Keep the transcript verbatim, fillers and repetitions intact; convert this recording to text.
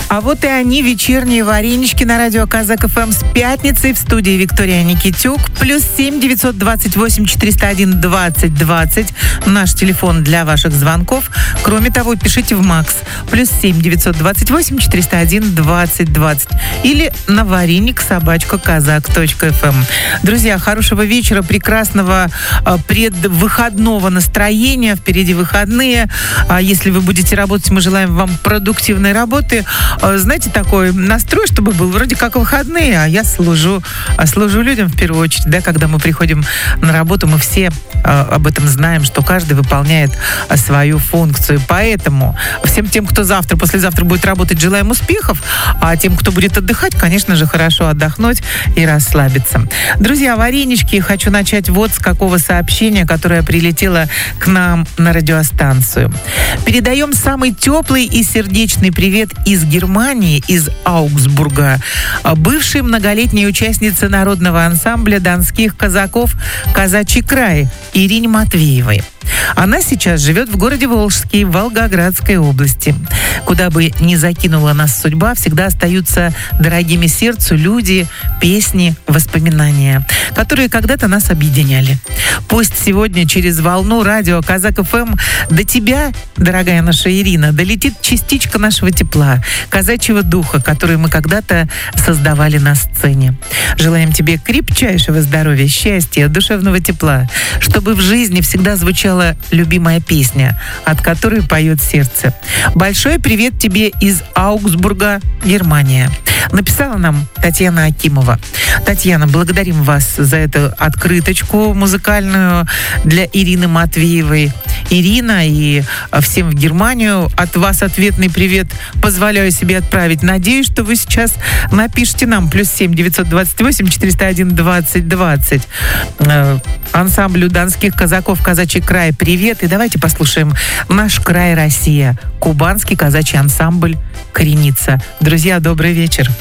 А вот и они, вечерние варенички на радио Казак эф эм с пятницей в студии Виктория Никитюк. Плюс семь девятьсот двадцать восемь четыреста один двадцать двадцать. Наш телефон для ваших звонков. Кроме того, пишите в Макс. Плюс семь девятьсот двадцать восемь четыреста один двадцать двадцать. Или на вареник собачка казак точка эф эм. Друзья, хорошего вечера, прекрасного предвыходного настроения. Впереди выходные. Если вы будете работать, мы желаем вам продуктивной работы. Знаете, такой настрой, чтобы был вроде как выходные, а я служу, служу людям в первую очередь, да, когда мы приходим на работу, мы все а, об этом знаем, что каждый выполняет а, свою функцию. Поэтому всем тем, кто завтра, послезавтра будет работать, желаем успехов, а тем, кто будет отдыхать, конечно же, хорошо отдохнуть и расслабиться. Друзья, варенички, хочу начать вот с какого сообщения, которое прилетело к нам на радиостанцию. Передаем самый теплый и сердечный привет из Германии. Германии, из Аугсбурга, бывшей многолетней участницы народного ансамбля донских казаков «Казачий край» Ирине Матвеевой. Она сейчас живет в городе Волжский, в Волгоградской области. Куда бы ни закинула нас судьба, всегда остаются дорогими сердцу люди, песни, воспоминания, которые когда-то нас объединяли. Пусть сегодня через волну радио Казак эф эм до тебя, дорогая наша Ирина, долетит частичка нашего тепла, казачьего духа, который мы когда-то создавали на сцене. Желаем тебе крепчайшего здоровья, счастья, душевного тепла, чтобы в жизни всегда звучала любимая песня, от которой поет сердце. Большой привет тебе из Аугсбурга, Германия. Написала нам Татьяна Акимова. Татьяна, благодарим вас за эту открыточку музыкальную для Ирины Матвеевой. Ирина и всем в Германию. От вас ответный привет позволяю себе отправить. Надеюсь, что вы сейчас напишите нам. Плюс семь девятьсот двадцать восемь четыреста один двадцать двадцать. Ансамблю донских казаков «Казачий край» привет. И давайте послушаем «Наш край, Россия». Кубанский казачий ансамбль «Кореница». Друзья, добрый вечер.